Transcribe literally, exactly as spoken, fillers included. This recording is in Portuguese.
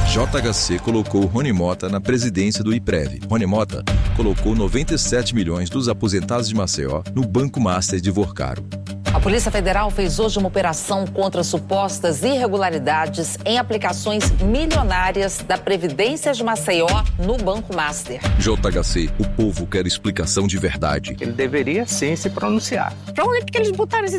J H C colocou Rony Mota na presidência do IPREV. Rony Mota colocou noventa e sete milhões dos aposentados de Maceió no Banco Master de Vorcaro. A Polícia Federal fez hoje uma operação contra supostas irregularidades em aplicações milionárias da Previdência de Maceió no Banco Master. J H C, o povo quer explicação de verdade. Ele deveria sim se pronunciar. Pra onde é que eles botaram esse